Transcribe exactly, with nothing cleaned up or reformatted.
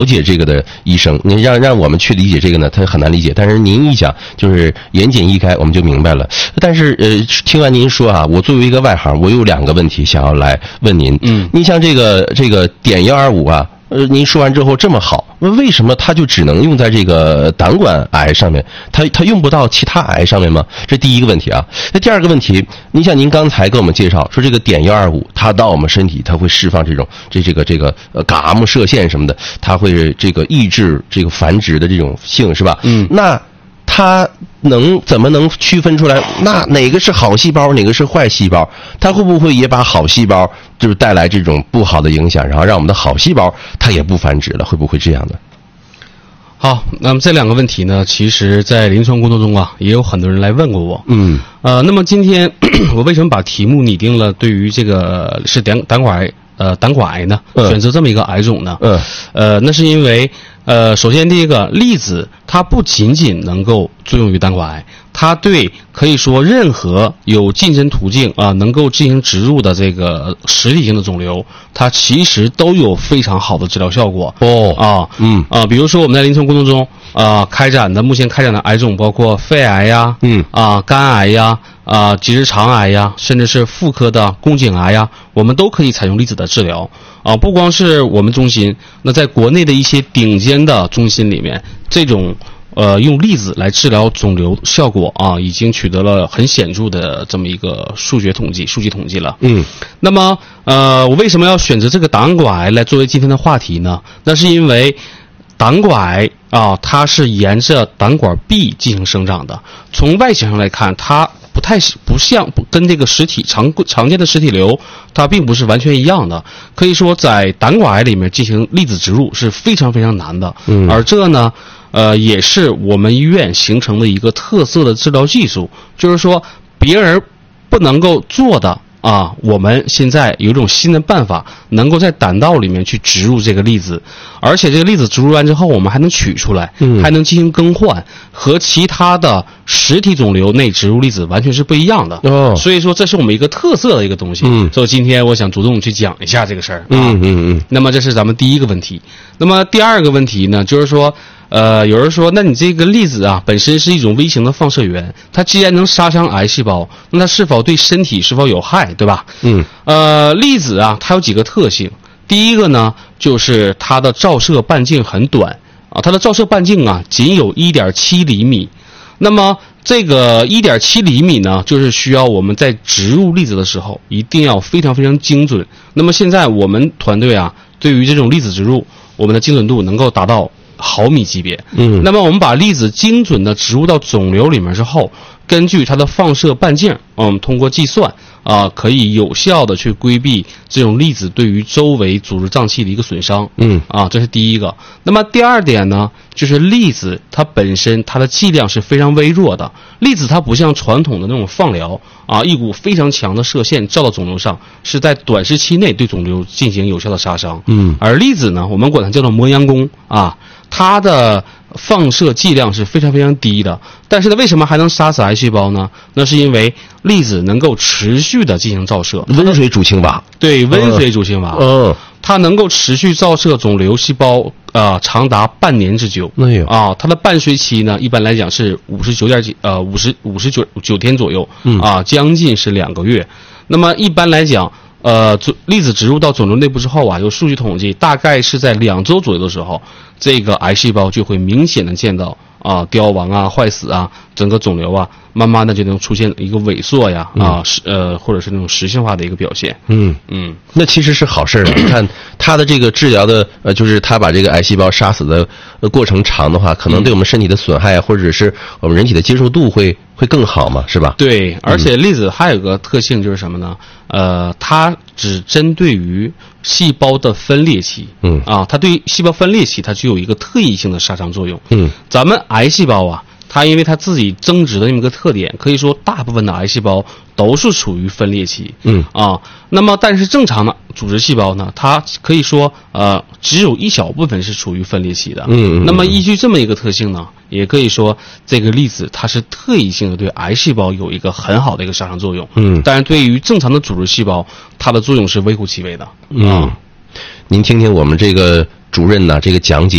了解这个的医生，你让让我们去理解这个呢，他很难理解。但是您一讲，就是言简意赅，我们就明白了。但是呃，听完您说啊，我作为一个外行，我有两个问题想要来问您。嗯，你像这个这个碘幺二五啊，呃，您说完之后这么好，为什么它就只能用在这个胆管癌上面？它它用不到其他癌上面吗？这第一个问题啊。那第二个问题，您像您刚才给我们介绍说这个碘幺二五，它到我们身体，它会释放这种这这个这个呃伽马射线什么的，它会这个抑制这个繁殖的这种性，是吧？嗯，那它能怎么能区分出来？那哪个是好细胞，哪个是坏细胞？它会不会也把好细胞就是带来这种不好的影响，然后让我们的好细胞它也不繁殖了？会不会这样的？ 好，那么这两个问题呢，其实在临床工作中啊，也有很多人来问过我。 嗯， 呃，那么今天我为什么把题目拟定了对于这个是胆胆管癌呃胆管癌呢？ 嗯、 选择这么一个癌种呢？ 嗯， 呃，那是因为呃，首先第一个，粒子它不仅仅能够作用于胆管癌，它对可以说任何有近身途径啊、呃、能够进行植入的这个实体性的肿瘤，它其实都有非常好的治疗效果。 哦啊， 嗯啊，比如说我们在临床工作中啊、呃、开展的目前开展的癌种包括肺癌呀， 嗯啊肝癌呀，啊结直肠癌呀，甚至是妇科的宫颈癌呀，我们都可以采用粒子的治疗。啊，不光是我们中心，那在国内的一些顶尖的中心里面，这种呃用粒子来治疗肿瘤效果啊，已经取得了很显著的这么一个数学统计、数据统计了。 嗯， 那么呃，我为什么要选择这个胆管癌来作为今天的话题呢？那是因为胆管癌啊，它是沿着胆管壁进行生长的，从外形上来看，它不太不像跟这个实体常常见的实体瘤，它并不是完全一样的。可以说，在胆管癌里面进行粒子植入是非常非常难的。嗯，而这呢，呃，也是我们医院形成的一个特色的治疗技术，就是说别人不能够做的啊，我们现在有一种新的办法，能够在胆道里面去植入这个粒子，而且这个粒子植入完之后，我们还能取出来，嗯，还能进行更换，和其他的实体肿瘤内植入粒子完全是不一样的。哦，所以说这是我们一个特色的一个东西。嗯，所以今天我想主动去讲一下这个事儿。 嗯嗯嗯。 那么这是咱们第一个问题。那么第二个问题呢，就是说。呃，有人说，那你这个粒子啊，本身是一种微型的放射源，它既然能杀伤癌细胞，那它是否对身体是否有害，对吧？嗯。呃，粒子啊，它有几个特性。第一个呢，就是它的照射半径很短啊，它的照射半径啊，仅有 一点七厘米。那么这个 一点七厘米呢，就是需要我们在植入粒子的时候，一定要非常非常精准。那么现在我们团队啊，对于这种粒子植入，我们的精准度能够达到毫米级别。嗯，那么我们把粒子精准的植入到肿瘤里面之后，根据它的放射半径，我们通过计算啊、呃，可以有效的去规避这种粒子对于周围组织脏器的一个损伤。嗯，啊，这是第一个。那么第二点呢，就是粒子它本身它的剂量是非常微弱的。粒子它不像传统的那种放疗啊，一股非常强的射线照到肿瘤上，是在短时期内对肿瘤进行有效的杀伤。嗯，而粒子呢，我们管它叫做磨洋工啊。它的放射剂量是非常非常低的，但是呢，为什么还能杀死癌细胞呢？那是因为粒子能够持续的进行照射， 温水煮青蛙。 对，温水煮青蛙。嗯、呃，它能够持续照射肿瘤细胞啊、呃，长达半年之久。 哎呦啊，它的半衰期呢，一般来讲是五十九点几呃五十五十九九天左右，嗯啊，将近是两个月。那么一般来讲。呃，粒子植入到肿瘤内部之后啊，有数据统计，大概是在两周左右的时候，这个癌细胞就会明显的见到啊凋亡啊、坏死啊，整个肿瘤啊，慢慢的就能出现一个萎缩呀啊，呃，或者是那种实性化的一个表现。嗯嗯， 那其实是好事儿。你看它的这个治疗的呃，就是它把这个癌细胞杀死的过程长的话，可能对我们身体的损害或者是我们人体的接受度会会更好嘛，是吧？ 对，而且粒子还有个特性就是什么呢？呃，它只针对于细胞的分裂期。嗯啊，它对细胞分裂期它具有一个特异性的杀伤作用。嗯，咱们癌细胞啊，它因为它自己增殖的那么一个特点，可以说大部分的癌细胞都是处于分裂期。嗯啊，那么但是正常的组织细胞呢，它可以说呃只有一小部分是处于分裂期的。嗯, 嗯，那么依据这么一个特性呢，也可以说这个粒子它是特异性的对癌细胞有一个很好的一个杀伤作用。嗯，但是对于正常的组织细胞，它的作用是微乎其微的。 嗯，您听听我们这个主任呢这个讲解。